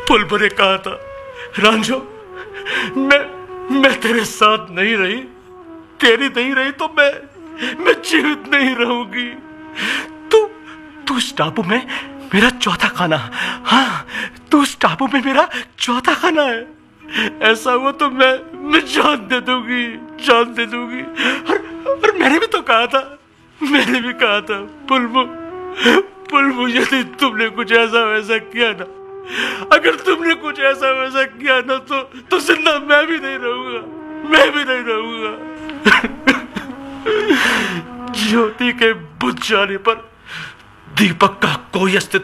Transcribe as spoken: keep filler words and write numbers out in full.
पुलबु ने कहा था, रांझो मैं मैं तेरे साथ नहीं रही, तेरी नहीं रही तो मैं मैं जीवित नहीं रहूंगी। तू तू इस टापू में मेरा चौथा खाना, हाँ तू इस टापू में मेरा चौथा खाना है। ऐसा हुआ तो मैं मैं जान दे दूंगी, जान दे दूंगी। और, और मैंने भी तो कहा था, मैंने भी कहा था पुलबु, पुलबु यदि तुमने कुछ ऐसा वैसा किया ना, अगर तुमने कुछ ऐसा वैसा किया ना तो तो जिंदा मैं भी नहीं रहूंगा, मैं भी नहीं रहूंगा। ज्योति के बुझ जाने पर दीपक का कोई अस्तित्व